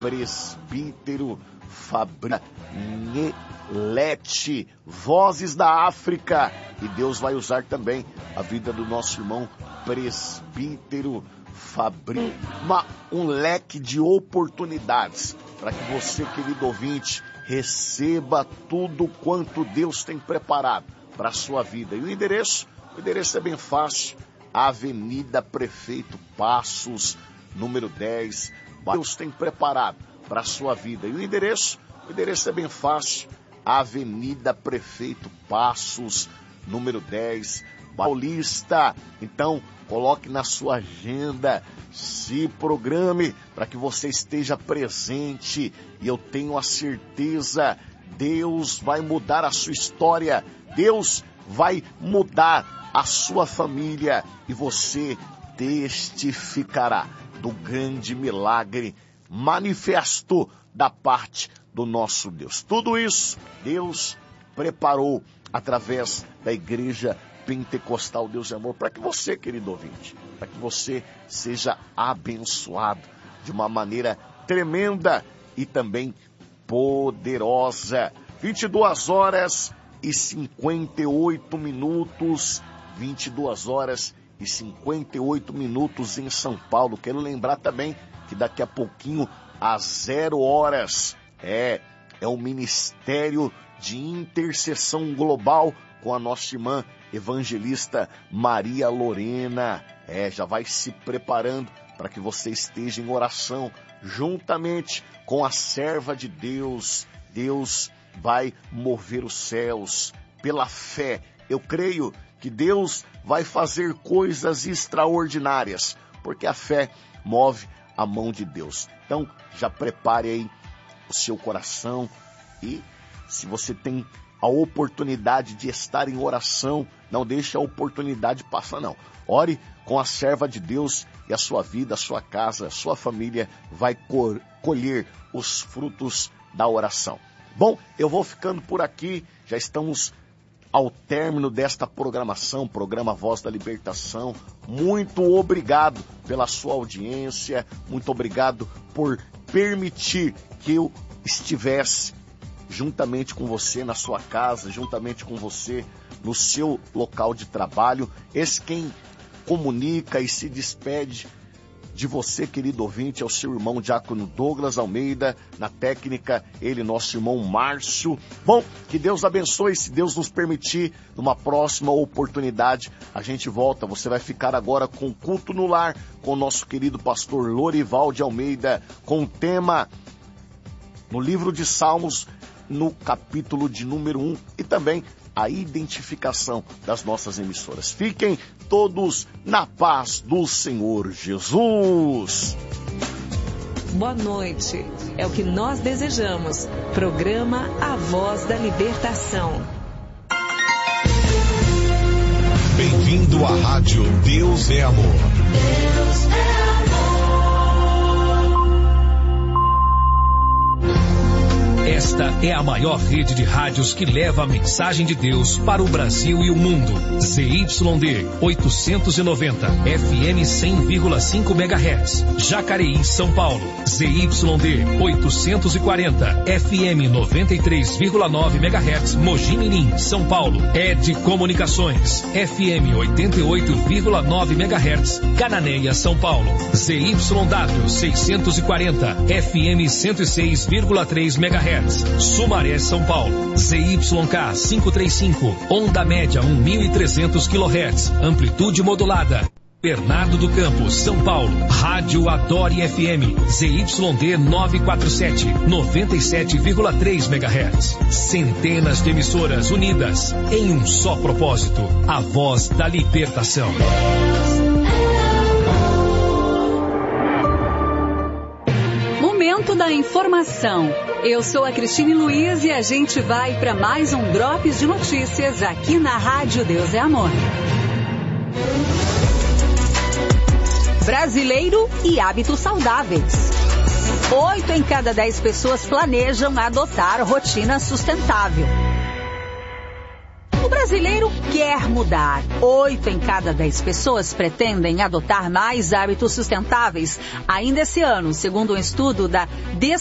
presbítero Fabrício Nelete, Vozes da África. E Deus vai usar também a vida do nosso irmão presbítero Fabrício. Um leque de oportunidades para que você, querido ouvinte, receba tudo quanto Deus tem preparado para a sua vida. E o endereço é bem fácil. Avenida Prefeito Passos, número 10. Deus tem preparado para a sua vida. E o endereço é bem fácil. Avenida Prefeito Passos, número 10, Paulista. Então, coloque na sua agenda, se programe para que você esteja presente. E eu tenho a certeza, Deus vai mudar a sua história. Deus vai mudar a sua família e você testificará do grande milagre manifesto da parte do nosso Deus. Tudo isso Deus preparou através da Igreja Pentecostal Deus é Amor para que você, querido ouvinte, para que você seja abençoado de uma maneira tremenda e também poderosa. 22 horas e 58 minutos. 22 horas e 58 minutos em São Paulo. Quero lembrar também que daqui a pouquinho, às 0 horas, é o Ministério de Intercessão Global com a nossa irmã evangelista Maria Lorena. Já vai se preparando para que você esteja em oração juntamente com a serva de Deus. Deus vai mover os céus pela fé. Eu creio que Deus vai fazer coisas extraordinárias, porque a fé move a mão de Deus. Então, já prepare aí o seu coração e se você tem a oportunidade de estar em oração, não deixe a oportunidade passar, não. Ore com a serva de Deus e a sua vida, a sua casa, a sua família vai colher os frutos da oração. Bom, eu vou ficando por aqui, já estamos ao término desta programação, programa Voz da Libertação. Muito obrigado pela sua audiência, muito obrigado por permitir que eu estivesse juntamente com você na sua casa, juntamente com você no seu local de trabalho. Esse quem comunica e se despede de você, querido ouvinte, é o seu irmão Diácono Douglas Almeida, na técnica, ele, nosso irmão Márcio. Bom, que Deus abençoe, se Deus nos permitir, numa próxima oportunidade, a gente volta. Você vai ficar agora com o Culto no Lar, com o nosso querido pastor Lorival de Almeida, com o tema no livro de Salmos, no capítulo de número 1, e também a identificação das nossas emissoras. Fiquem todos na paz do Senhor Jesus. Boa noite. É o que nós desejamos. Programa A Voz da Libertação. Bem-vindo à Rádio Deus é Amor. Deus é amor. Esta é a maior rede de rádios que leva a mensagem de Deus para o Brasil e o mundo. ZYD 890, FM 100,5 MHz, Jacareí, São Paulo. ZYD 840, FM 93,9 MHz, Mogi Mirim, São Paulo. ED Comunicações, FM 88,9 MHz, Cananéia, São Paulo. ZYW 640, FM 106,3 MHz. Sumaré, São Paulo. ZYK 535, onda média 1.300 kHz, amplitude modulada. Bernardo do Campo, São Paulo. Rádio Adore FM, ZYD 947, 97,3 MHz. Centenas de emissoras unidas em um só propósito, a voz da libertação. Momento da informação. Eu sou a Cristine Luiz e a gente vai para mais um Drops de Notícias aqui na Rádio Deus é Amor. Brasileiro e hábitos saudáveis. 8 em cada 10 pessoas planejam adotar rotina sustentável. O brasileiro quer mudar. 8 em cada 10 pessoas pretendem adotar mais hábitos sustentáveis ainda esse ano, segundo um estudo da